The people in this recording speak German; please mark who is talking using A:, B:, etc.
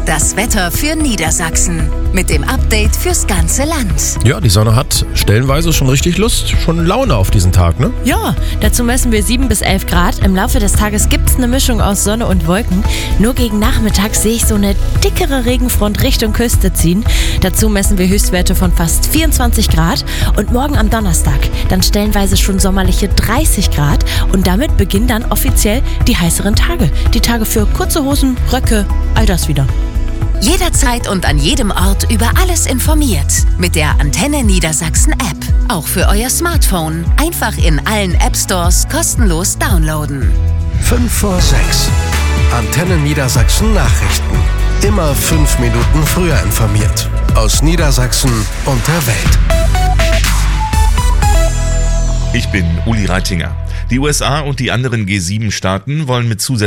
A: Das Wetter für Niedersachsen mit dem Update fürs ganze Land.
B: Ja, die Sonne hat stellenweise schon richtig Lust, schon Laune auf diesen Tag, ne?
C: Ja, dazu messen wir 7 bis 11 Grad. Im Laufe des Tages gibt es eine Mischung aus Sonne und Wolken. Nur gegen Nachmittag sehe ich so eine dickere Regenfront Richtung Küste ziehen. Dazu messen wir Höchstwerte von fast 24 Grad. Und morgen am Donnerstag dann stellenweise schon sommerliche 30 Grad. Und damit beginnen dann offiziell die heißeren Tage. Die Tage für kurze Hosen, Röcke, all das wieder.
A: Jederzeit und an jedem Ort über alles informiert. Mit der Antenne Niedersachsen App. Auch für euer Smartphone. Einfach in allen App-Stores kostenlos downloaden.
D: 5 vor 6. Antenne Niedersachsen Nachrichten. Immer 5 Minuten früher informiert. Aus Niedersachsen und der Welt.
E: Ich bin Uli Reitinger. Die USA und die anderen G7-Staaten wollen mit zusätzlichen